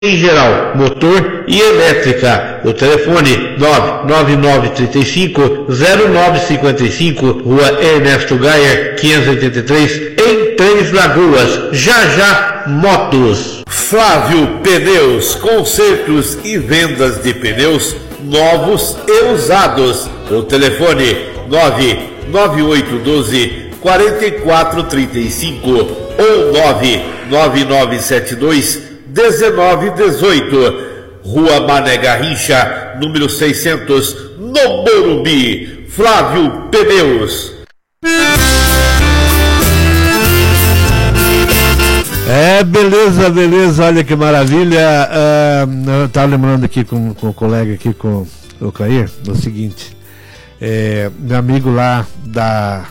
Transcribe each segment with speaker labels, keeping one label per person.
Speaker 1: em geral, motor e elétrica. O telefone 99935-0955, Rua Ernesto Gayer, 583, em Três Lagoas. Já Motos.
Speaker 2: Flávio Pneus, consertos e vendas de pneus novos e usados. O telefone 99812-4435 ou 99972-1918, Rua Mané Garrincha, número 600, no Morumbi. Flávio Pneus.
Speaker 3: Beleza, olha que maravilha. Eu estava lembrando aqui com o colega aqui, com o Clair, o seguinte, meu amigo lá da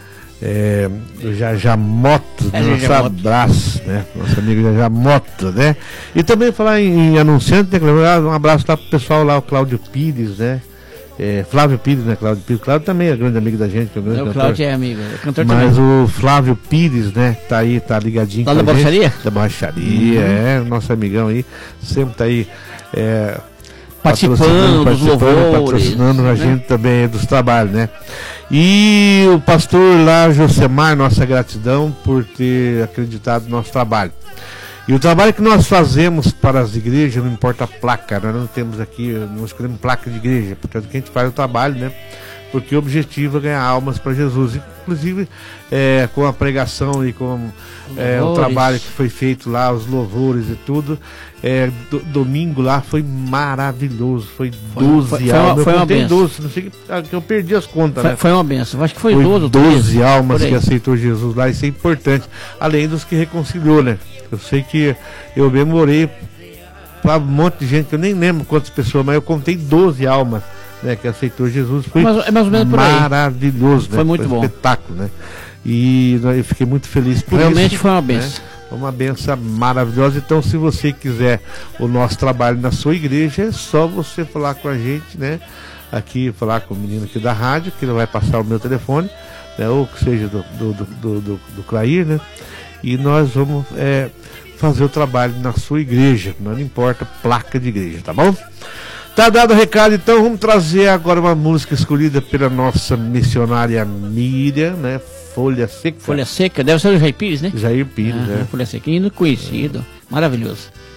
Speaker 3: Já Moto, nosso abraço, né? Nosso amigo Já Moto, né? E também falar em anunciante, né? Um abraço lá pro pessoal lá, o Cláudio Pires, né? Flávio Pires, né? Cláudio Pires. Cláudio também é grande amigo da gente, que é um grande cantor.
Speaker 4: O Cláudio é amigo, é cantor
Speaker 3: também. Mas o Flávio Pires, né? Tá aí, tá ligadinho
Speaker 4: lá com a gente.
Speaker 3: Da borracharia, nosso amigão aí, sempre tá aí,
Speaker 4: participando dos louvores,
Speaker 3: patrocinando a gente também dos trabalhos, né? E o pastor lá, Josemar, nossa gratidão por ter acreditado no nosso trabalho. E o trabalho que nós fazemos para as igrejas, não importa a placa, nós não temos aqui, não escolhemos placa de igreja, portanto que a gente faz o trabalho, né? Porque o objetivo é ganhar almas para Jesus. Inclusive, com a pregação e com o trabalho que foi feito lá, os louvores e tudo, domingo lá foi maravilhoso. Foi 12 almas.
Speaker 4: Foi uma benção.
Speaker 3: 12, não sei que eu perdi as contas, né?
Speaker 4: Foi uma benção. Acho que foi
Speaker 3: 12 almas que aceitou Jesus lá, isso é importante. Além dos que reconciliou, né? Eu sei que eu mesmo orei para um monte de gente, que eu nem lembro quantas pessoas, mas eu contei 12 almas, né, que aceitou Jesus. Foi
Speaker 4: mais ou menos por aí.
Speaker 3: Maravilhoso, né?
Speaker 4: Foi muito bom.
Speaker 3: Espetáculo, né? E eu fiquei muito feliz por
Speaker 4: Realmente
Speaker 3: isso.
Speaker 4: Foi uma benção.
Speaker 3: Né? Foi uma benção maravilhosa. Então, se você quiser o nosso trabalho na sua igreja, é só você falar com a gente, né? Aqui, falar com o menino aqui da rádio, que ele vai passar o meu telefone, né? Ou que seja do Clair, né? E nós vamos fazer o trabalho na sua igreja, não importa placa de igreja, tá bom? Tá dado o recado, então vamos trazer agora uma música escolhida pela nossa missionária Miriam, né? Folha Seca.
Speaker 4: Folha Seca, deve ser o Jair Pires, né?
Speaker 3: Jair Pires,
Speaker 4: Folha Seca, hino conhecido, maravilhoso.